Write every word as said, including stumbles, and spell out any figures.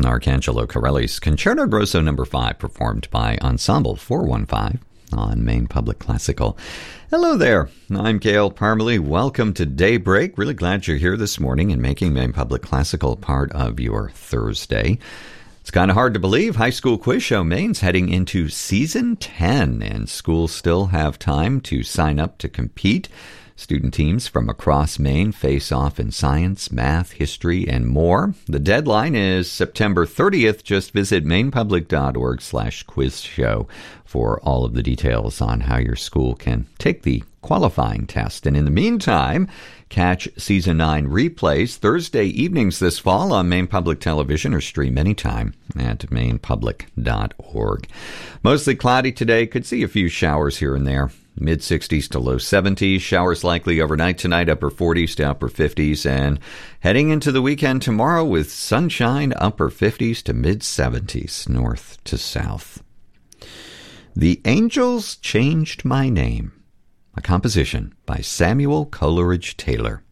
Arcangelo Corelli's Concerto Grosso number five, performed by Ensemble four one five on Maine Public Classical. Hello there, I'm Gail Parmalee. Welcome to Daybreak. Really glad you're here this morning and making Maine Public Classical part of your Thursday. It's kind of hard to believe High School Quiz Show Maine's heading into season ten, and schools still have time to sign up to compete. Student teams from across Maine face off in science, math, history, and more. The deadline is September thirtieth. Just visit mainepublic.org slash quiz show for all of the details on how your school can take the qualifying test. And in the meantime, catch Season nine replays Thursday evenings this fall on Maine Public Television, or stream anytime at maine public dot org. Mostly cloudy today. Could see a few showers here and there. mid sixties to low seventies. Showers likely overnight tonight, upper forties to upper fifties. And heading into the weekend tomorrow with sunshine, upper fifties to mid seventies, north to south. The Angels Changed My Name, a composition by Samuel Coleridge Taylor.